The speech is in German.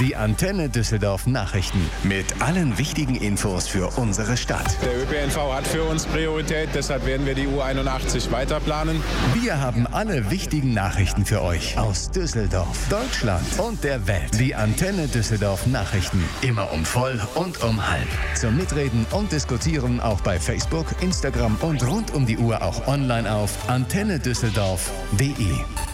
Die Antenne Düsseldorf Nachrichten. Mit allen wichtigen Infos für unsere Stadt. Der ÖPNV hat für uns Priorität, deshalb werden wir die U81 weiterplanen. Wir haben alle wichtigen Nachrichten für euch aus Düsseldorf, Deutschland und der Welt. Die Antenne Düsseldorf Nachrichten. Immer um voll und um halb. Zum Mitreden und Diskutieren auch bei Facebook, Instagram und rund um die Uhr auch online auf antennedüsseldorf.de.